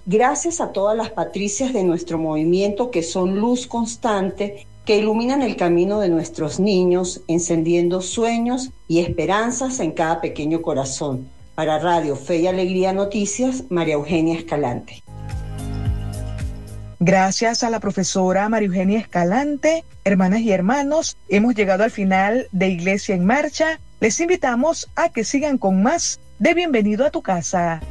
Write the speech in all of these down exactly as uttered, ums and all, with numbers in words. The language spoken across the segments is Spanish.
Gracias a todas las patricias de nuestro movimiento que son luz constante, que iluminan el camino de nuestros niños, encendiendo sueños y esperanzas en cada pequeño corazón. Para Radio Fe y Alegría Noticias, María Eugenia Escalante. Gracias a la profesora María Eugenia Escalante, hermanas y hermanos, hemos llegado al final de Iglesia en Marcha. Les invitamos a que sigan con más de Bienvenido a tu Casa.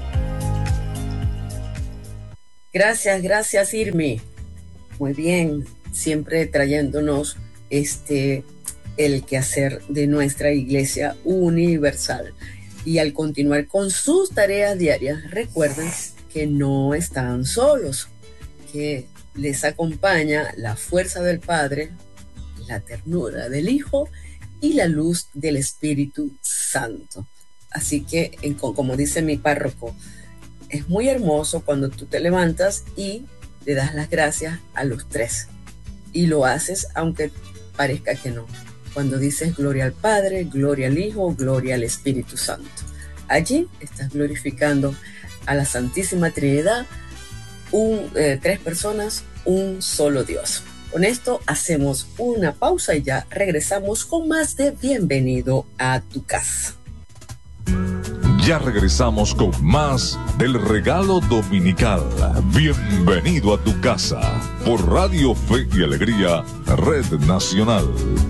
Gracias, gracias Irmi. Muy bien, siempre trayéndonos este el quehacer de nuestra Iglesia Universal. Y al continuar con sus tareas diarias, recuerden que no están solos, que les acompaña la fuerza del Padre, la ternura del Hijo y la luz del Espíritu Santo. Así que, como dice mi párroco, es muy hermoso cuando tú te levantas y le das las gracias a los tres. Y lo haces aunque parezca que no. Cuando dices gloria al Padre, gloria al Hijo, gloria al Espíritu Santo. Allí estás glorificando a la Santísima Trinidad, un, eh, tres personas, un solo Dios. Con esto hacemos una pausa y ya regresamos con más de Bienvenido a tu Casa. Ya regresamos con más del regalo dominical. Bienvenido a tu casa por Radio Fe y Alegría, Red Nacional.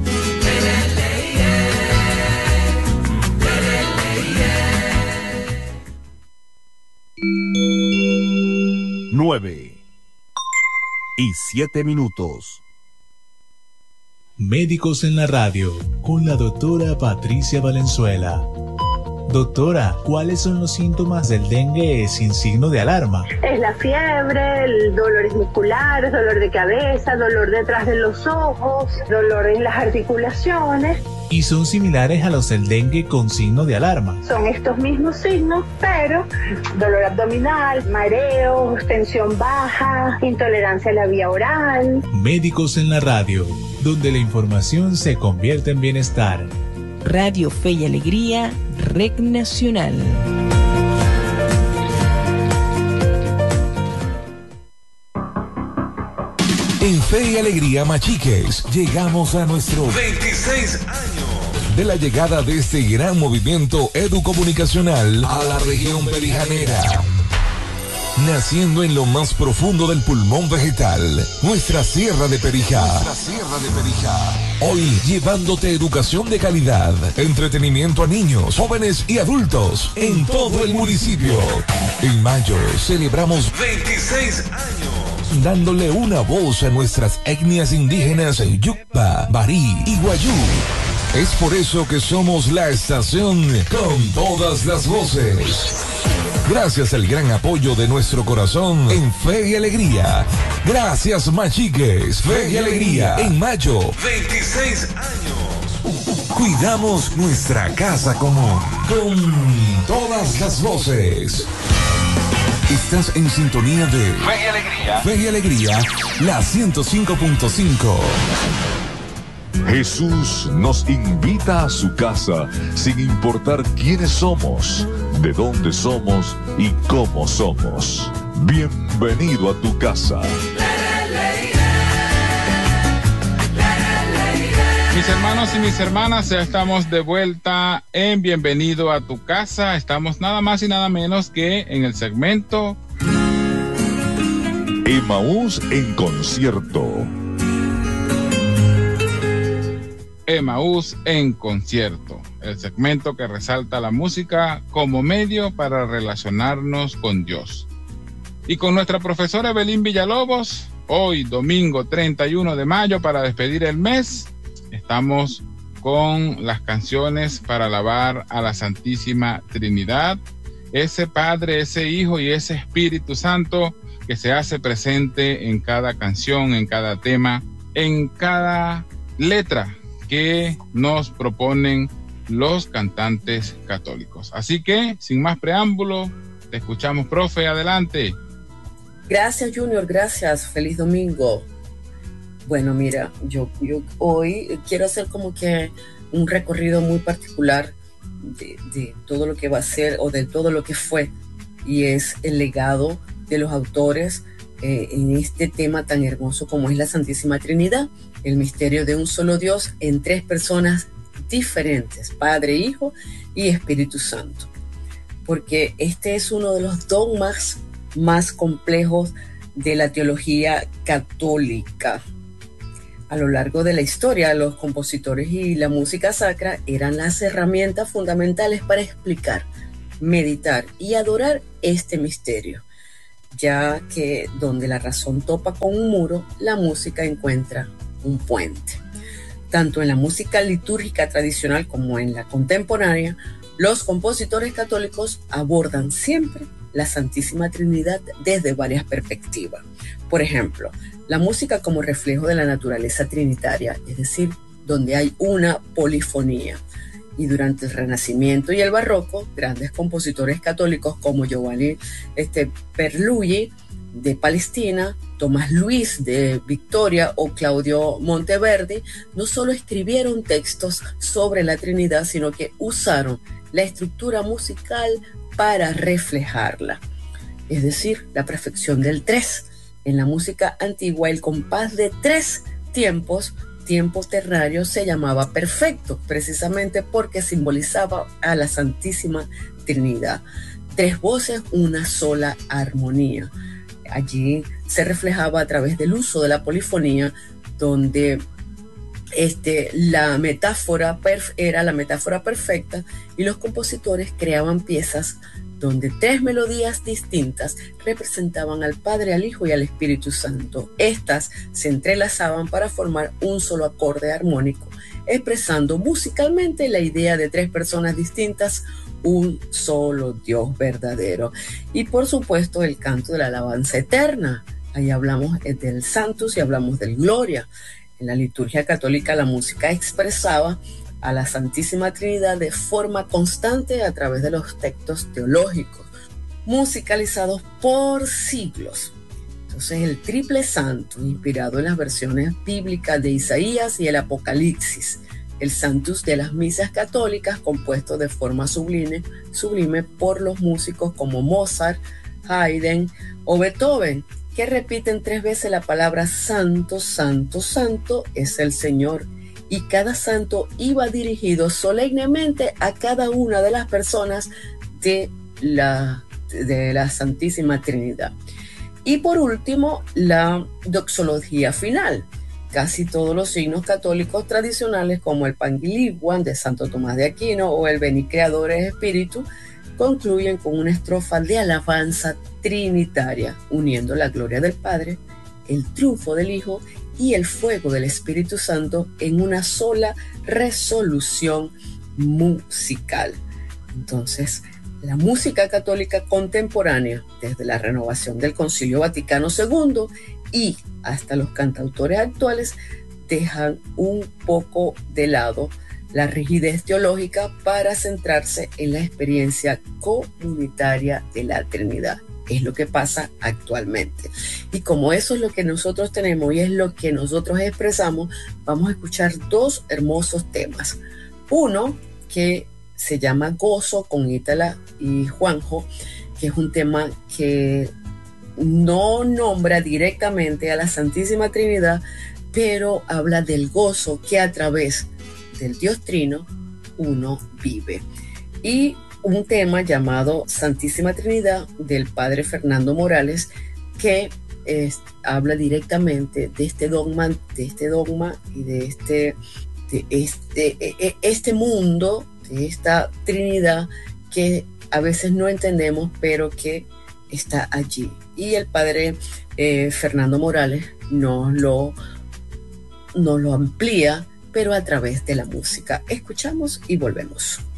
Nueve y siete minutos. Médicos en la radio con la doctora Patricia Valenzuela. Doctora, ¿cuáles son los síntomas del dengue sin signo de alarma? Es la fiebre, el dolores musculares, dolor de cabeza, dolor detrás de los ojos, dolor en las articulaciones. ¿Y son similares a los del dengue con signo de alarma? Son estos mismos signos, pero dolor abdominal, mareos, tensión baja, intolerancia a la vía oral. Médicos en la radio, donde la información se convierte en bienestar. Radio Fe y Alegría, Red Nacional. En Fe y Alegría Machiques, llegamos a nuestros veintiséis años de la llegada de este gran movimiento educomunicacional a la región perijanera. Naciendo en lo más profundo del pulmón vegetal, nuestra Sierra de Perijá. Nuestra Sierra de Perijá. Hoy llevándote educación de calidad, entretenimiento a niños, jóvenes y adultos en todo el municipio. En mayo celebramos veintiséis años, dándole una voz a nuestras etnias indígenas Yucpa, Barí y Guayú. Es por eso que somos la estación con todas las voces. Gracias al gran apoyo de nuestro corazón en Fe y Alegría. Gracias, Machiques. Fe y Alegría en mayo. veintiséis años. Cuidamos nuestra casa común con todas las voces. Estás en sintonía de Fe y Alegría. Fe y Alegría, la ciento cinco punto cinco. Jesús nos invita a su casa sin importar quiénes somos, de dónde somos y cómo somos. Bienvenido a tu casa. Mis hermanos y mis hermanas, ya estamos de vuelta en Bienvenido a tu Casa. Estamos nada más y nada menos que en el segmento Emaús en concierto. Emaús en concierto, el segmento que resalta la música como medio para relacionarnos con Dios. Y con nuestra profesora Evelyn Villalobos, hoy domingo treinta y uno de mayo, para despedir el mes, estamos con las canciones para alabar a la Santísima Trinidad, ese Padre, ese Hijo y ese Espíritu Santo que se hace presente en cada canción, en cada tema, en cada letra que nos proponen los cantantes católicos. Así que, sin más preámbulo, te escuchamos, profe, adelante. Gracias, Junior, gracias. Feliz domingo. Bueno, mira, yo, yo hoy quiero hacer como que un recorrido muy particular de, de todo lo que va a ser o de todo lo que fue, y es el legado de los autores eh, en este tema tan hermoso como es la Santísima Trinidad, el misterio de un solo Dios en tres personas diferentes, Padre, Hijo y Espíritu Santo. Porque este es uno de los dogmas más complejos de la teología católica. A lo largo de la historia, los compositores y la música sacra eran las herramientas fundamentales para explicar, meditar y adorar este misterio, ya que donde la razón topa con un muro, la música encuentra un puente. Tanto en la música litúrgica tradicional como en la contemporánea, los compositores católicos abordan siempre la Santísima Trinidad desde varias perspectivas. Por ejemplo, la música como reflejo de la naturaleza trinitaria, es decir, donde hay una polifonía. Y durante el Renacimiento y el Barroco, grandes compositores católicos como Giovanni este, Perluggi de Palestina, Tomás Luis de Victoria o Claudio Monteverdi no solo escribieron textos sobre la Trinidad, sino que usaron la estructura musical para reflejarla, es decir, la perfección del tres. En la música antigua, el compás de tres tiempos, tiempo ternario, se llamaba perfecto, precisamente porque simbolizaba a la Santísima Trinidad. Tres voces, una sola armonía. Allí se reflejaba a través del uso de la polifonía, donde este, la metáfora perf- era la metáfora perfecta, y los compositores creaban piezas donde tres melodías distintas representaban al Padre, al Hijo y al Espíritu Santo. Estas se entrelazaban para formar un solo acorde armónico, expresando musicalmente la idea de tres personas distintas, un solo Dios verdadero. Y por supuesto el canto de la alabanza eterna. Ahí hablamos del Sanctus y hablamos del Gloria. En la liturgia católica la música expresaba a la Santísima Trinidad de forma constante a través de los textos teológicos, musicalizados por siglos. Entonces el triple santo, inspirado en las versiones bíblicas de Isaías y el Apocalipsis, el Sanctus de las misas católicas, compuesto de forma sublime, sublime por los músicos como Mozart, Haydn o Beethoven, que repiten tres veces la palabra santo, santo, santo es el Señor, y cada santo iba dirigido solemnemente a cada una de las personas de la, de la Santísima Trinidad. Y por último, la doxología final. Casi todos los signos católicos tradicionales, como el Pangyriculum de Santo Tomás de Aquino o el Veni Creadores Spiritus, concluyen con una estrofa de alabanza trinitaria, uniendo la gloria del Padre, el triunfo del Hijo y el fuego del Espíritu Santo en una sola resolución musical. Entonces, la música católica contemporánea, desde la renovación del Concilio Vaticano segundo y hasta los cantautores actuales, dejan un poco de lado la rigidez teológica para centrarse en la experiencia comunitaria de la Trinidad. Es lo que pasa actualmente. Y como eso es lo que nosotros tenemos y es lo que nosotros expresamos, vamos a escuchar dos hermosos temas. Uno que se llama Gozo con Ítala y Juanjo, que es un tema que no nombra directamente a la Santísima Trinidad, pero habla del gozo que a través del Dios Trino uno vive. Y un tema llamado Santísima Trinidad del padre Fernando Morales, que es, habla directamente de este dogma, de este dogma y de este, de este, este mundo, de esta Trinidad que a veces no entendemos, pero que está allí. Y el padre eh, Fernando Morales nos lo, nos lo amplía, pero a través de la música. Escuchamos y volvemos.